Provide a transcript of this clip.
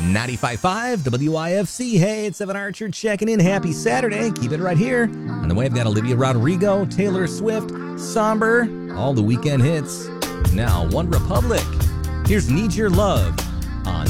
95.5 WIFC. Hey, it's Evan Archer checking in. Happy Saturday. Keep it right here. On the way, I've got Olivia Rodrigo, Taylor Swift, Somber, all the weekend hits. Now, One Republic. Here's Need Your Love.